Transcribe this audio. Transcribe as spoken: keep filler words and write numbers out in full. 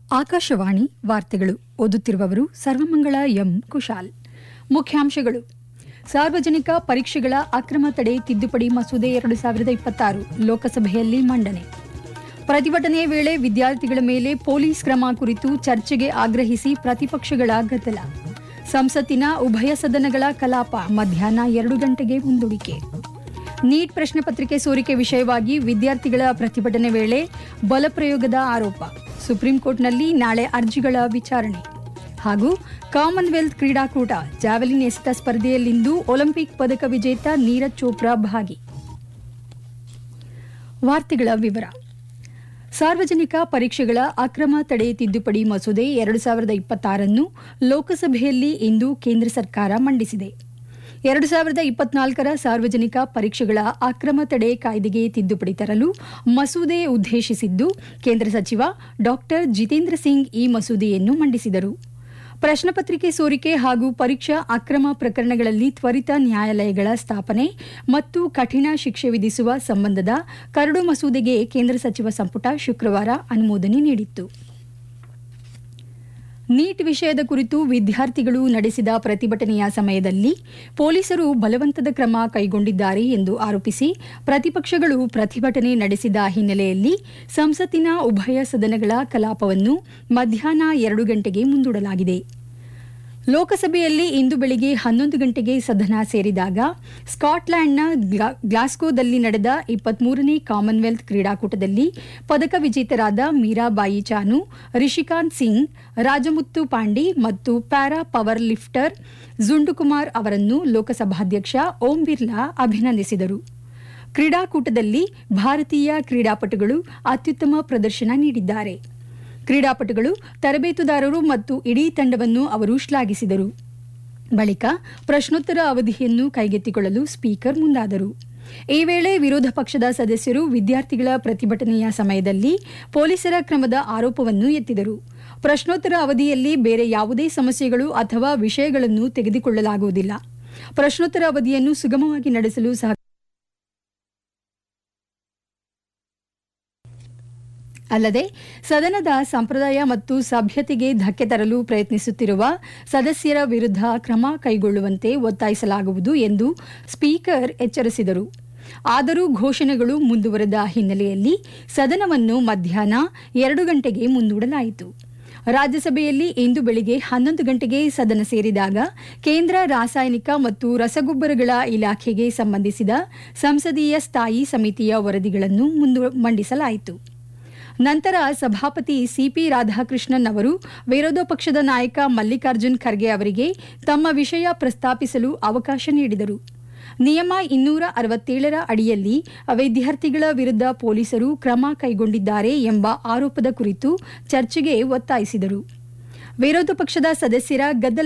ಆಕಾಶವಾಣಿ ವಾರ್ತೆಗಳು ಓದುತ್ತಿರುವವರು ಸರ್ವಮಂಗಳ ಎಂ ಕುಶಾಲ್. ಮುಖ್ಯಾಂಶಗಳು: ಸಾರ್ವಜನಿಕ ಪರೀಕ್ಷೆಗಳ ಅಕ್ರಮ ತಡೆ ತಿದ್ದುಪಡಿ ಮಸೂದೆ ಎರಡು ಸಾವಿರದ ಇಪ್ಪತ್ತಾರು ಲೋಕಸಭೆಯಲ್ಲಿ ಮಂಡನೆ. ಪ್ರತಿಭಟನೆ ವೇಳೆ ವಿದ್ಯಾರ್ಥಿಗಳ ಮೇಲೆ ಪೊಲೀಸ್ ಕ್ರಮ ಕುರಿತು ಚರ್ಚೆಗೆ ಆಗ್ರಹಿಸಿ ಪ್ರತಿಪಕ್ಷಗಳ ಗದ್ದಲ. ಸಂಸತ್ತಿನ ಉಭಯ ಸದನಗಳ ಕಲಾಪ ಮಧ್ಯಾಹ್ನ ಎರಡು ಗಂಟೆಗೆ ಮುಂದೂಡಿಕೆ. ನೀಟ್ ಪ್ರಶ್ನೆ ಪತ್ರಿಕೆ ಸೋರಿಕೆ ವಿಷಯವಾಗಿ ವಿದ್ಯಾರ್ಥಿಗಳ ಪ್ರತಿಭಟನೆ ವೇಳೆ ಬಲಪ್ರಯೋಗದ ಆರೋಪ. ಸುಪ್ರೀಂ ಕೋರ್ಟ್ನಲ್ಲಿ ನಾಳೆ ಅರ್ಜಿಗಳ ವಿಚಾರಣೆ. ಹಾಗೂ ಕಾಮನ್ವೆಲ್ತ್ ಕ್ರೀಡಾಕೂಟ ಜಾವೆಲಿನ್ ಎಸೆತ ಸ್ಪರ್ಧೆಯಲ್ಲಿಂದು ಒಲಿಂಪಿಕ್ ಪದಕ ವಿಜೇತ ನೀರಜ್ ಚೋಪ್ರಾ ಭಾಗಿ. ವಾರ್ತೆಗಳ ವಿವರ. ಸಾರ್ವಜನಿಕ ಪರೀಕ್ಷೆಗಳ ಅಕ್ರಮ ತಡೆ ತಿದ್ದುಪಡಿ ಮಸೂದೆ ಎರಡು ಸಾವಿರದ ಇಪ್ಪತ್ತಾರನ್ನು ಲೋಕಸಭೆಯಲ್ಲಿ ಇಂದು ಕೇಂದ್ರ ಸರ್ಕಾರ ಮಂಡಿಸಿದೆ. ಎರಡು ಸಾವಿರದ ಇಪ್ಪತ್ನಾಲ್ಕರ ಸಾರ್ವಜನಿಕ ಪರೀಕ್ಷೆಗಳ ಅಕ್ರಮ ತಡೆ ಕಾಯ್ದೆಗೆ ತಿದ್ದುಪಡಿ ತರಲು ಮಸೂದೆ ಉದ್ದೇಶಿಸಿದ್ದು, ಕೇಂದ್ರ ಸಚಿವ ಡಾಕ್ಟರ್ ಜಿತೇಂದ್ರ ಸಿಂಗ್ ಈ ಮಸೂದೆಯನ್ನು ಮಂಡಿಸಿದರು. ಪ್ರಶ್ನೆಪತ್ರಿಕೆ ಸೋರಿಕೆ ಹಾಗೂ ಪರೀಕ್ಷಾ ಅಕ್ರಮ ಪ್ರಕರಣಗಳಲ್ಲಿ ತ್ವರಿತ ನ್ಯಾಯಾಲಯಗಳ ಸ್ಥಾಪನೆ ಮತ್ತು ಕಠಿಣ ಶಿಕ್ಷೆ ವಿಧಿಸುವ ಸಂಬಂಧದ ಕರಡು ಮಸೂದೆಗೆ ಕೇಂದ್ರ ಸಚಿವ ಸಂಪುಟ ಶುಕ್ರವಾರ ಅನುಮೋದನೆ ನೀಡಿತ್ತು. ನೀಟ್ ವಿಷಯದ ಕುರಿತು ವಿದ್ಯಾರ್ಥಿಗಳು ನಡೆಸಿದ ಪ್ರತಿಭಟನೆಯ ಸಮಯದಲ್ಲಿ ಪೊಲೀಸರು ಬಲವಂತದ ಕ್ರಮ ಕೈಗೊಂಡಿದ್ದಾರೆ ಎಂದು ಆರೋಪಿಸಿ ಪ್ರತಿಪಕ್ಷಗಳು ಪ್ರತಿಭಟನೆ ನಡೆಸಿದ ಹಿನ್ನೆಲೆಯಲ್ಲಿ ಸಂಸತ್ತಿನ ಉಭಯ ಸದನಗಳ ಕಲಾಪವನ್ನು ಮಧ್ಯಾಹ್ನ ಎರಡು ಗಂಟೆಗೆ ಮುಂದೂಡಲಾಗಿದೆ. ಲೋಕಸಭೆಯಲ್ಲಿ ಇಂದು ಬೆಳಿಗ್ಗೆ ಹನ್ನೊಂದು ಗಂಟೆಗೆ ಸದನ ಸೇರಿದಾಗ ಸ್ಕಾಟ್ಲೆಂಡ್ನ ಗ್ಲಾಸ್ಗೋದಲ್ಲಿ ನಡೆದ ಇಪ್ಪತ್ಮೂರನೇ ಕಾಮನ್ವೆಲ್ತ್ ಕ್ರೀಡಾಕೂಟದಲ್ಲಿ ಪದಕ ವಿಜೇತರಾದ ಮೀರಾಬಾಯಿ ಚಾನು, ರಿಷಿಕಾಂತ್ ಸಿಂಗ್, ರಾಜಮುತ್ತು ಪಾಂಡಿ ಮತ್ತು ಪ್ಯಾರಾ ಪವರ್ ಲಿಫ್ಟರ್ ಜುಂಡುಕುಮಾರ್ ಅವರನ್ನು ಲೋಕಸಭಾಧ್ಯಕ್ಷ ಓಂ ಬಿರ್ಲಾ ಅಭಿನಂದಿಸಿದರು. ಕ್ರೀಡಾಕೂಟದಲ್ಲಿ ಭಾರತೀಯ ಕ್ರೀಡಾಪಟುಗಳು ಅತ್ಯುತ್ತಮ ಪ್ರದರ್ಶನ ನೀಡಿದ್ದಾರೆ. ಕ್ರೀಡಾಪಟುಗಳು, ತರಬೇತುದಾರರು ಮತ್ತು ಇಡೀ ತಂಡವನ್ನು ಅವರು ಶ್ಲಾಘಿಸಿದರು. ಬಳಿಕ ಪ್ರಶ್ನೋತ್ತರ ಅವಧಿಯನ್ನು ಕೈಗೆತ್ತಿಕೊಳ್ಳಲು ಸ್ಪೀಕರ್ ಮುಂದಾದರು. ಈ ವೇಳೆ ವಿರೋಧ ಪಕ್ಷದ ಸದಸ್ಯರು ವಿದ್ಯಾರ್ಥಿಗಳ ಪ್ರತಿಭಟನೆಯ ಸಮಯದಲ್ಲಿ ಪೊಲೀಸರ ಕ್ರಮದ ಆರೋಪವನ್ನು ಎತ್ತಿದರು. ಪ್ರಶ್ನೋತ್ತರ ಅವಧಿಯಲ್ಲಿ ಬೇರೆ ಯಾವುದೇ ಸಮಸ್ಯೆಗಳು ಅಥವಾ ವಿಷಯಗಳನ್ನು ತೆಗೆದುಕೊಳ್ಳಲಾಗುವುದಿಲ್ಲ. ಪ್ರಶ್ನೋತ್ತರ ಅವಧಿಯನ್ನು ಸುಗಮವಾಗಿ ನಡೆಸಲು ಸಹ ಅಲ್ಲದೆ ಸದನದ ಸಂಪ್ರದಾಯ ಮತ್ತು ಸಭ್ಯತೆಗೆ ಧಕ್ಕೆ ತರಲು ಪ್ರಯತ್ನಿಸುತ್ತಿರುವ ಸದಸ್ಯರ ವಿರುದ್ಧ ಕ್ರಮ ಕೈಗೊಳ್ಳುವಂತೆ ಒತ್ತಾಯಿಸಲಾಗುವುದು ಎಂದು ಸ್ಪೀಕರ್ ಎಚ್ಚರಿಸಿದರು. ಆದರೂ ಘೋಷಣೆಗಳು ಮುಂದುವರೆದ ಹಿನ್ನೆಲೆಯಲ್ಲಿ ಸದನವನ್ನು ಮಧ್ಯಾಹ್ನ ಎರಡು ಗಂಟೆಗೆ ಮುಂದೂಡಲಾಯಿತು. ರಾಜ್ಯಸಭೆಯಲ್ಲಿ ಇಂದು ಬೆಳಿಗ್ಗೆ ಹನ್ನೊಂದು ಗಂಟೆಗೆ ಸದನ ಸೇರಿದಾಗ ಕೇಂದ್ರ ರಾಸಾಯನಿಕ ಮತ್ತು ರಸಗೊಬ್ಬರಗಳ ಇಲಾಖೆಗೆ ಸಂಬಂಧಿಸಿದ ಸಂಸದೀಯ ಸ್ಥಾಯಿ ಸಮಿತಿಯ ವರದಿಗಳನ್ನು ಮುಂದು ಮಂಡಿಸಲಾಯಿತು. ನಂತರ ಸಭಾಪತಿ ಸಿಪಿ ರಾಧಾಕೃಷ್ಣನ್ ಅವರು ವಿರೋಧ ಪಕ್ಷದ ನಾಯಕ ಮಲ್ಲಿಕಾರ್ಜುನ್ ಖರ್ಗೆ ಅವರಿಗೆ ತಮ್ಮ ವಿಷಯ ಪ್ರಸ್ತಾಪಿಸಲು ಅವಕಾಶ ನೀಡಿದರು. ನಿಯಮ ಇನ್ನೂರ ಅರವತ್ತೇಳರ ಅಡಿಯಲ್ಲಿ ವಿದ್ಯಾರ್ಥಿಗಳ ವಿರುದ್ಧ ಪೊಲೀಸರು ಕ್ರಮ ಕೈಗೊಂಡಿದ್ದಾರೆ ಎಂಬ ಆರೋಪದ ಕುರಿತು ಚರ್ಚೆಗೆ ಒತ್ತಾಯಿಸಿದರು. ವಿರೋಧ ಪಕ್ಷದ ಸದಸ್ಯರ ಗದ್ದಲ